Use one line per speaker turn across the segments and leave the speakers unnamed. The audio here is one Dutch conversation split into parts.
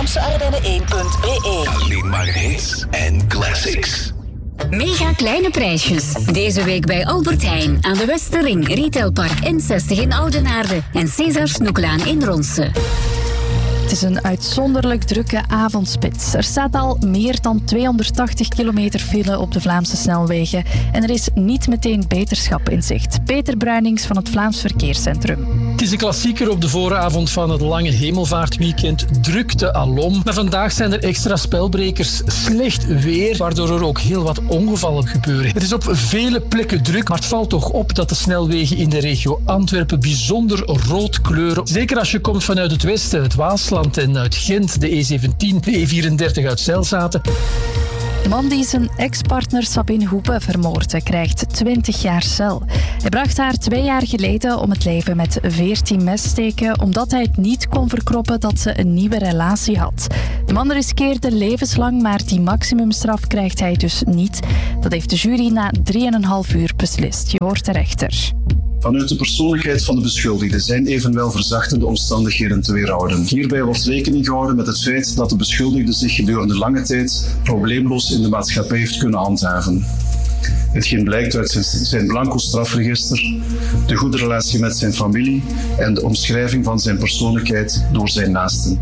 VlaamseArdennen1.be.
Alleen maar hits en classics.
Mega kleine prijsjes. Deze week bij Albert Heijn aan de Westerring, Retailpark N60 in Oudenaarde en César Snoeklaan in Ronse.
Het is een uitzonderlijk drukke avondspits. Er staat al meer dan 280 kilometer file op de Vlaamse snelwegen en er is niet meteen beterschap in zicht. Peter Bruinings van het Vlaams Verkeerscentrum.
Het is een klassieker op de vooravond van het lange hemelvaartweekend. Drukte alom. Maar vandaag zijn er extra spelbrekers. Slecht weer, waardoor er ook heel wat ongevallen gebeuren. Het is op vele plekken druk, maar het valt toch op dat de snelwegen in de regio Antwerpen bijzonder rood kleuren. Zeker als je komt vanuit het westen, het Waasland en uit Gent, de E17, de E34 uit Zelzaten.
De man die zijn ex-partner Sabine Hoebe vermoordde, krijgt 20 jaar cel. Hij bracht haar 2 jaar geleden om het leven met 14 messteken, omdat hij het niet kon verkroppen dat ze een nieuwe relatie had. De man riskeerde levenslang, maar die maximumstraf krijgt hij dus niet. Dat heeft de jury na 3,5 uur beslist. Je hoort de rechter.
Vanuit de persoonlijkheid van de beschuldigde zijn evenwel verzachtende omstandigheden te weerhouden. Hierbij wordt rekening gehouden met het feit dat de beschuldigde zich gedurende lange tijd probleemloos in de maatschappij heeft kunnen handhaven. Hetgeen blijkt uit zijn blanco strafregister, de goede relatie met zijn familie en de omschrijving van zijn persoonlijkheid door zijn naasten.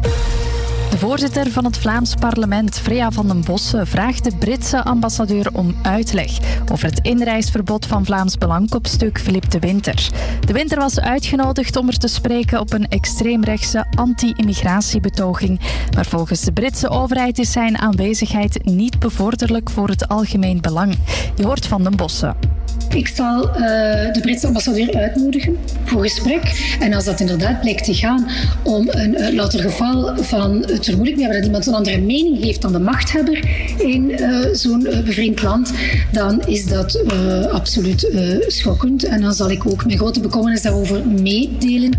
De voorzitter van het Vlaams parlement, Freya van den Bossen, vraagt de Britse ambassadeur om uitleg over het inreisverbod van Vlaams Belang-kopstuk Philippe De Winter. De Winter was uitgenodigd om er te spreken op een extreemrechtse anti-immigratiebetoging, maar volgens de Britse overheid is zijn aanwezigheid niet bevorderlijk voor het algemeen belang. Je hoort Van den Bossen.
Ik zal de Britse ambassadeur uitnodigen voor gesprek. En als dat inderdaad blijkt te gaan om een louter geval van het vermoedelijk hebben dat iemand een andere mening heeft dan de machthebber in zo'n bevriend land, dan is dat absoluut schokkend. En dan zal ik ook mijn grote bekommernis daarover meedelen.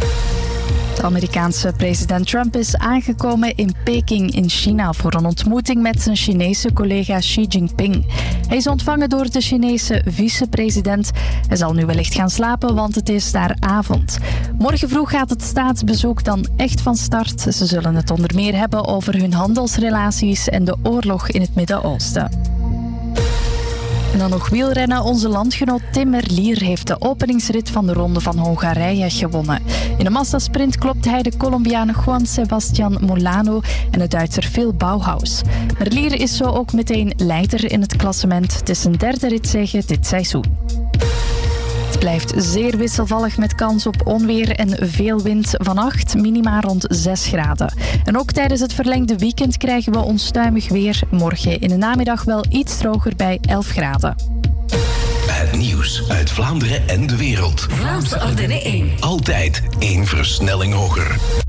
De Amerikaanse president Trump is aangekomen in Peking in China voor een ontmoeting met zijn Chinese collega Xi Jinping. Hij is ontvangen door de Chinese vicepresident. Hij zal nu wellicht gaan slapen, want het is daar avond. Morgen vroeg gaat het staatsbezoek dan echt van start. Ze zullen het onder meer hebben over hun handelsrelaties en de oorlog in het Midden-Oosten. En dan nog wielrennen. Onze landgenoot Tim Merlier heeft de openingsrit van de Ronde van Hongarije gewonnen. In de massasprint klopte hij de Colombiaan Juan Sebastián Molano en de Duitser Phil Bauhaus. Merlier is zo ook meteen leider in het klassement. Het is zijn 3e ritzege dit seizoen. Het blijft zeer wisselvallig met kans op onweer en veel wind. Vannacht minima rond 6 graden. En ook tijdens het verlengde weekend krijgen we onstuimig weer. Morgen in de namiddag wel iets droger bij 11 graden.
Het nieuws uit Vlaanderen en de wereld.
Vlaamse Ardennen 1.
Altijd 1 versnelling hoger.